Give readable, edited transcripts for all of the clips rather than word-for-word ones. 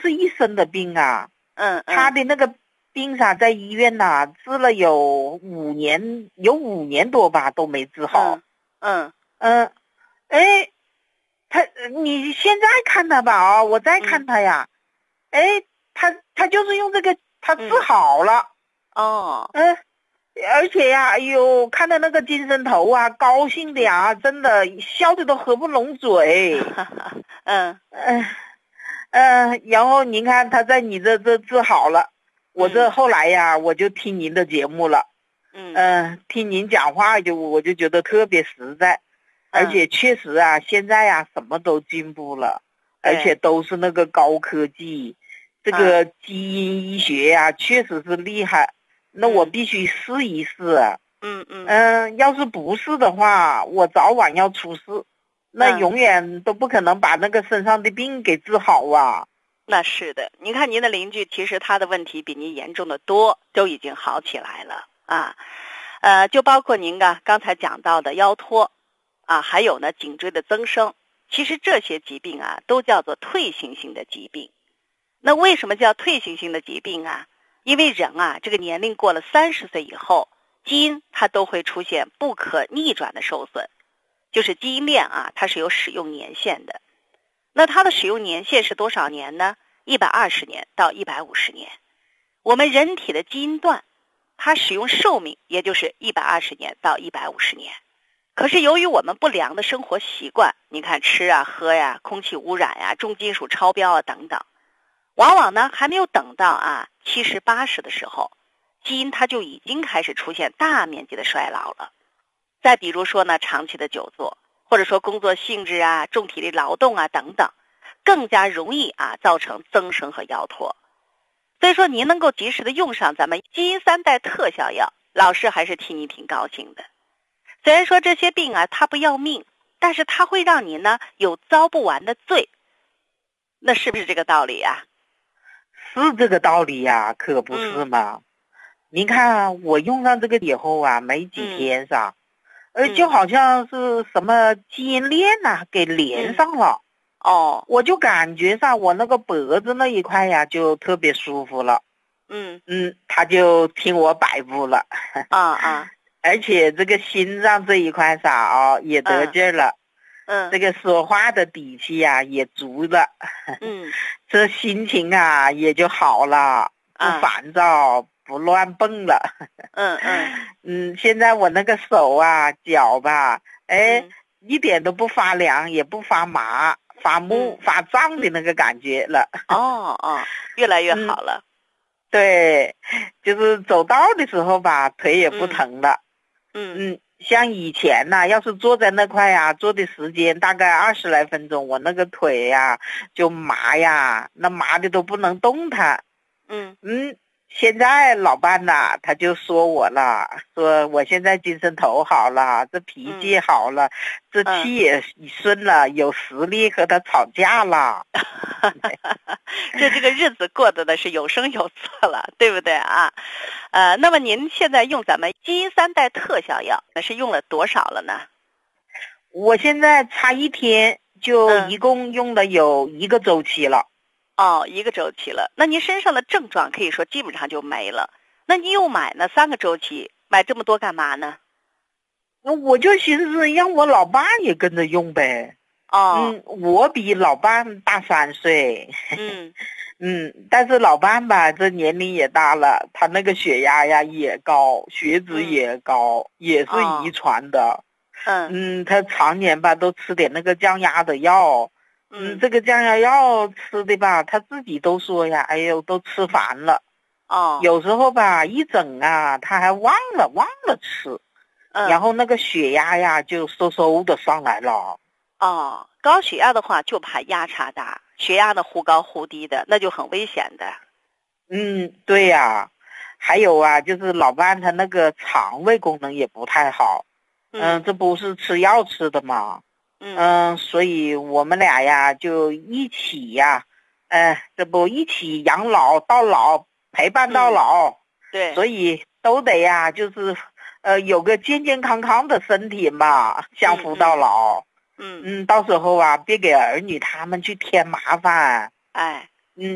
是一身的病啊。他嗯的那个病在医院呐，治了有5年多吧，都没治好。你现在看他吧我再看他呀，他就是用这个，他治好了。而且呀，哎呦，看到那个精神头啊，高兴的呀，真的笑的都合不拢嘴。然后您看他在你这治好了，我这后来呀，我就听您的节目了。听您讲话我就觉得特别实在。而且确实啊，现在呀什么都进步了，而且都是那个高科技，这个基因医学呀确实是厉害。那我必须试一试。要是不是的话，我早晚要出事，那永远都不可能把那个身上的病给治好啊。 那是的，您看您的邻居，其实他的问题比您严重的多，都已经好起来了啊。就包括您刚才讲到的腰托啊，还有呢颈椎的增生，其实这些疾病啊都叫做退行性的疾病。那为什么叫退行性的疾病啊？因为人啊这个年龄过了30岁以后，基因它都会出现不可逆转的受损，就是基因链啊它是有使用年限的。那它的使用年限是多少年呢？120年到150年。我们人体的基因段它使用寿命也就是120年到150年。可是由于我们不良的生活习惯，你看吃啊喝呀，空气污染呀，重金属超标啊等等，往往呢还没有等到70、80的时候，基因它就已经开始出现大面积的衰老了。再比如说呢，长期的久坐，或者说工作性质啊、重体力劳动啊等等，更加容易造成增生和腰托。所以说您能够及时的用上咱们基因3代特效药，老师还是替你挺高兴的。虽然说这些病它不要命，但是它会让你呢有遭不完的罪，那是不是这个道理呀？ 是这个道理呀，可不是嘛。您看我用上这个以后啊，没几天就好像是什么基因链给连上了。我就感觉我那个脖子那一块呀就特别舒服了。他就听我摆布了。而且这个心脏这一块也得劲儿了。这个说话的底气呀也足了。这心情也就好了，不烦躁，不乱蹦了。现在我那个手脚吧，一点都不发凉，也不发麻、发木、发胀的那个感觉了。 越来越好了。 对，就是走道的时候吧，腿也不疼了。像以前要是坐在那块坐的时间大概20来分钟，我那个腿就麻那麻的都不能动弹。现在老伴他就说我了，说我现在精神头好了，这脾气好了，这气也顺了，有实力和他吵架了。 这个日子过得的是有声有色了，对不对啊？那么您现在用咱们基因3代特效药，那是用了多少了呢？ 我现在差1天就一共用了有1个周期了。 1个周期了。那您身上的症状可以说基本上就没了。那你又买呢3个周期，买这么多干嘛呢？ 我就寻思让我老伴也跟着用呗。我比老伴大3岁。但是老伴吧，这年龄也大了，他那个血压也高，血脂也高，也是遗传的。他常年吧都吃点那个降压的药。这个降压药吃的吧，他自己都说哎呦，都吃烦了。有时候吧一整他还忘了吃。然后那个血压就嗖的上来了。 高血压的话就怕压差大，血压呢忽高忽低的，那就很危险的。 对呀。还有就是老伴他那个肠胃功能也不太好。这不是吃药吃的吗？所以我们俩就一起这不一起养老到老，陪伴到老。 对。 所以都得就是有个健健康康的身体嘛，相扶到老。到时候别给儿女他们去添麻烦。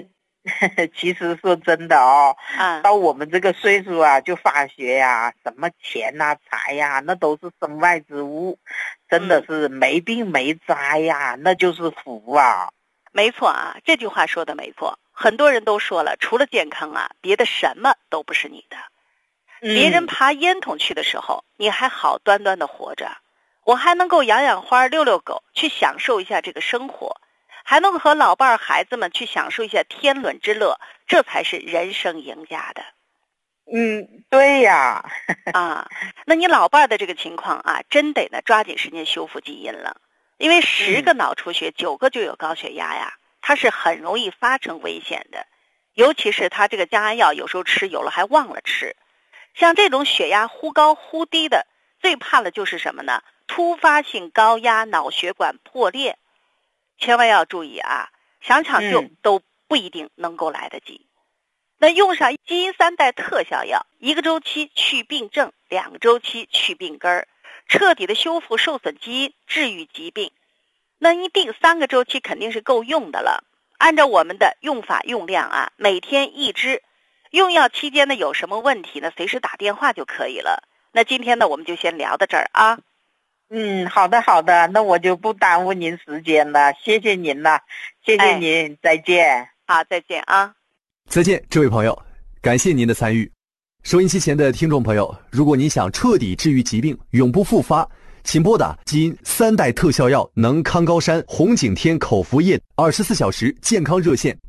其实说真的哦， 啊， 到我们这个岁数啊，就发觉呀，什么钱呐、财呀，那都是身外之物，真的是没病没灾呀，那就是福啊。 没错啊，这句话说的没错。很多人都说了，除了健康啊，别的什么都不是你的。别人爬烟囱去的时候，你还好端端的活着，我还能够养养花、遛遛狗，去享受一下这个生活，还能够和老伴儿、孩子们去享受一下天伦之乐，这才是人生赢家的。 对呀。 啊，那你老伴儿的这个情况啊，真得呢抓紧时间修复基因了，因为10个脑出血，9个就有高血压呀，它是很容易发生危险的，尤其是他这个降压药有时候吃有了还忘了吃。像这种血压忽高忽低的，最怕的就是什么呢？突发性高压脑血管破裂，千万要注意啊！想抢救都不一定能够来得及。那用上基因3代特效药，1个周期去病症，2个周期去病根儿，彻底的修复受损基因，治愈疾病。那一定3个周期肯定是够用的了。按照我们的用法用量啊，每天1支。用药期间呢有什么问题呢？随时打电话就可以了。那今天呢我们就先聊到这儿啊。 好的好的，那我就不耽误您时间了，谢谢您了，谢谢您，再见。 好，再见啊。 再见，这位朋友，感谢您的参与。收音机前的听众朋友，如果您想彻底治愈疾病，永不复发，请拨打基因3代特效药能康高山红景天口服液24小时健康热线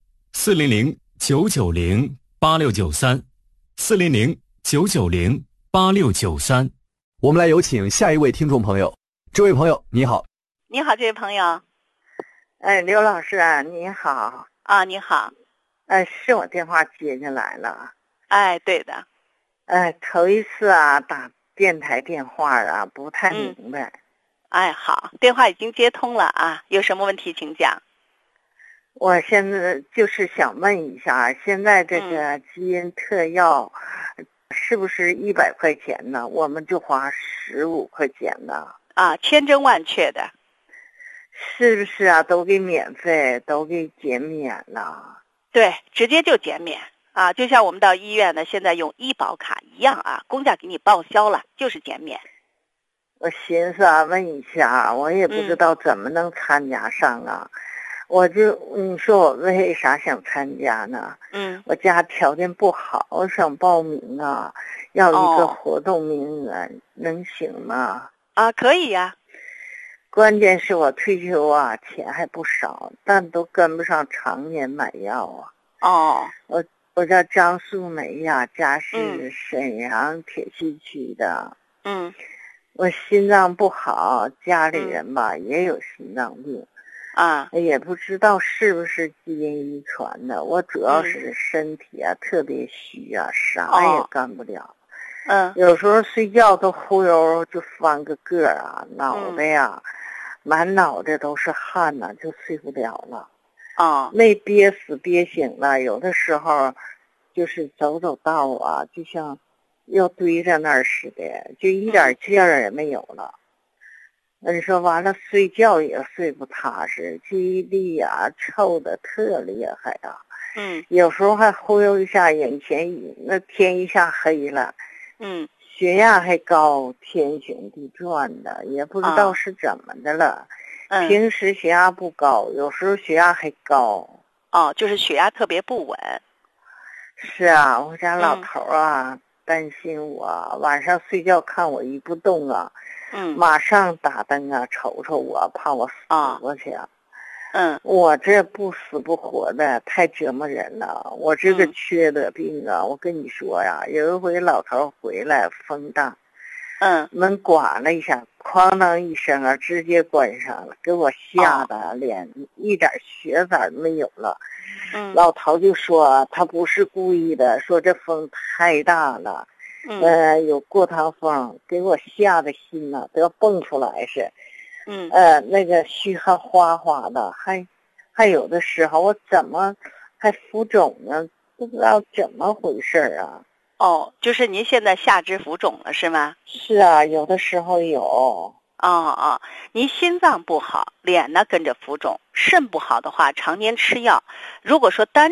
400-990-8693，400-990-8693。 我们来有请下一位听众朋友。这位朋友你好。 你好，这位朋友。 刘老师啊，你好。 啊，你好。 是我电话接进来了。 对的。 头一次啊打电台电话啊，不太明白。 好，电话已经接通了啊，有什么问题请讲。 我现在就是想问一下，现在这个基因特药是不是100块钱呢？我们就花15块钱呢？ 千真万确的。 是不是啊？都给免费，都给减免了。 对，直接就减免啊，就像我们到医院呢，现在用医保卡一样啊，公家给你报销了，就是减免。 我寻思啊，问一下，我也不知道怎么能参加上啊。你说我为啥想参加呢？我家条件不好，我想报名啊，要一个活动名额，能行吗？ 可以呀。 关键是我退休啊，钱还不少，但都跟不上常年买药啊。我叫张素梅呀，家是沈阳铁西区的。我心脏不好，家里人吧也有心脏病。也不知道是不是基因遗传的。我主要是身体啊特别虚啊，啥也干不了。有时候睡觉都忽悠就翻个个啊，脑袋呀满脑袋都是汗呐，就睡不了了。没憋死憋醒了，有的时候就是走道啊，就像要堆在那儿似的，就一点劲儿也没有了。你说完了，睡觉也睡不踏实，记忆力呀臭的特厉害啊。有时候还忽悠一下眼前那天一下黑了。血压还高，天旋地转的，也不知道是怎么的了。平时血压不高，有时候血压还高。 就是血压特别不稳。 是啊，我家老头啊担心我，晚上睡觉看我一不动啊，马上打灯啊瞅瞅我，怕我死过去啊。我这不死不活的，太折磨人了。我这个缺德病啊，我跟你说呀，有一回老头回来，风大，门关了一下，哐当一声啊，直接关上了，给我吓得脸一点血色都没有了。老头就说他不是故意的，说这风太大了，有过堂风，给我吓得心呐都要蹦出来似。那个虚汗哗哗的，还有的时候我怎么还浮肿呢？不知道怎么回事啊。 就是您现在下肢浮肿了是吗？ 是啊，有的时候有。 您心脏不好，脸呢跟着浮肿，肾不好的话，常年吃药，如果说单